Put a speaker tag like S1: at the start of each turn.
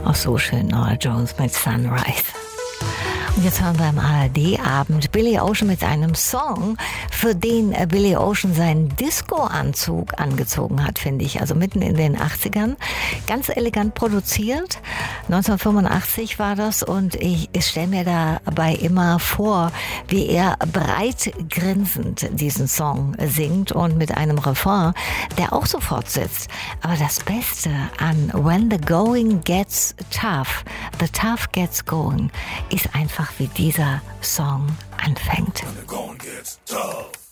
S1: Auch so schön, Norah Jones mit Sunrise. Und jetzt hören wir am ARD-Abend Billy Ocean mit einem Song, für den Billy Ocean seinen Disco-Anzug angezogen hat, finde ich. Also mitten in den 80ern. Ganz elegant produziert. 1985 war das und ich stelle mir dabei immer vor, wie er breit grinsend diesen Song singt und mit einem Refrain, der auch so fortsetzt. Aber das Beste an When the Going Gets Tough, the Tough Gets Going, ist einfach, wie dieser Song anfängt.
S2: When the going gets tough.